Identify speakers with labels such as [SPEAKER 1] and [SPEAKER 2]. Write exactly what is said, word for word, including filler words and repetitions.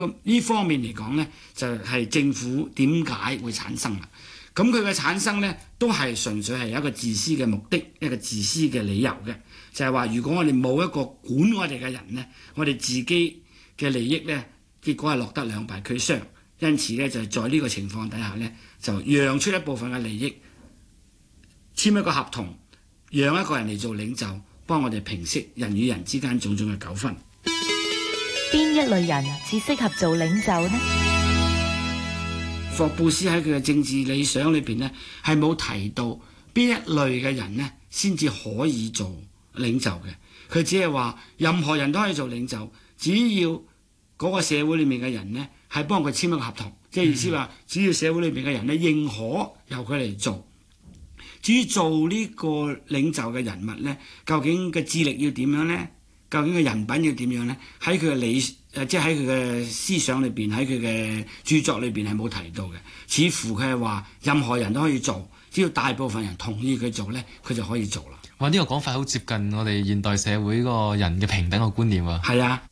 [SPEAKER 1] 咁呢方面嚟講呢，就係、是、政府點解會產生啦？咁佢嘅產生呢，都係純粹係一個自私嘅目的，一個自私嘅理由嘅，就係、是、話如果我哋冇一個管我哋嘅人呢，我哋自己嘅利益呢，結果係落得兩敗俱傷。因此呢，就在呢個情況底下呢，就讓出一部分嘅利益，簽一個合同，讓一個人嚟做領袖，幫我哋平息人與人之間種種嘅糾紛。
[SPEAKER 2] 邊一類人至適合做領袖呢？
[SPEAKER 1] 霍布斯喺佢嘅政治理想裏邊呢，係冇提到邊一類嘅人呢先至可以做領袖嘅。佢只係話任何人都可以做領袖，只要嗰個社會裏面嘅人呢係幫佢簽一個合同，即係意思話，只要社會裏面嘅人呢認可由佢嚟做。至於做呢個領袖嘅人物呢，究竟嘅智力要點樣呢？究竟嘅人品要點樣呢？喺佢嘅理誒，即係喺佢嘅思想裏邊，喺佢嘅著作裏邊係冇提到嘅。似乎佢係話任何人都可以做，只要大部分人同意佢做呢，佢就可以做啦。
[SPEAKER 3] 哇！呢個講法好接近我哋現代社會個人嘅平等嘅觀念喎。
[SPEAKER 1] 係啊。